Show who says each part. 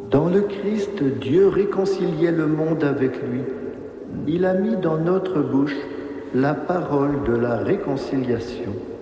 Speaker 1: Dans le Christ, Dieu réconciliait le monde avec lui. Il a mis dans notre bouche la parole de la réconciliation.